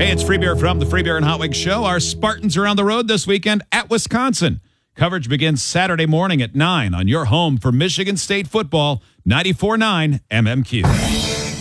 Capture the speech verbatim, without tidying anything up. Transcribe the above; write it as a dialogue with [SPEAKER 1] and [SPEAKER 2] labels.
[SPEAKER 1] Hey, it's Free Beer from the Free Beer and Hot Wings Show. Our Spartans are on the road this weekend at Wisconsin. Coverage begins Saturday morning at nine on your home for Michigan State football, ninety-four point nine M M Q.